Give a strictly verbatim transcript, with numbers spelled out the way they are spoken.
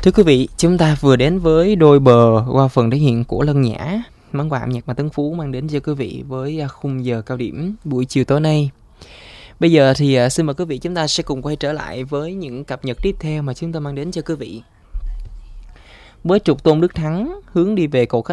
Thưa quý vị, chúng ta vừa đến với đôi bờ qua phần thể hiện của Lân Nhã, món quà âm nhạc mà Tấn Phú mang đến cho quý vị với khung giờ cao điểm buổi chiều tối nay. Bây giờ thì xin mời quý vị chúng ta sẽ cùng quay trở lại với những cập nhật tiếp theo mà chúng ta mang đến cho quý vị. Với trục Tôn Đức Thắng hướng đi về cầu Khách